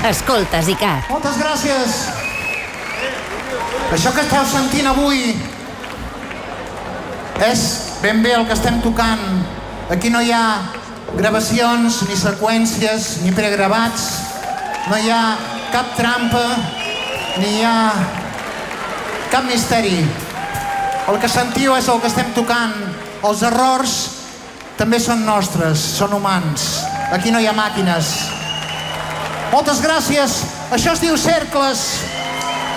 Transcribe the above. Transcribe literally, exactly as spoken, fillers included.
Escoltes I C A T. Moltes gràcies. Això que esteu sentint avui és ben bé el que estem tocant. Aquí no hi ha gravacions, ni seqüències, ni pregravats. No hi ha cap trampa, ni hi ha cap misteri. El que sentiu és el que estem tocant. Els errors també són nostres, són humans. Aquí no hi ha màquines. Moltes gràcies. Això es diu Cercles.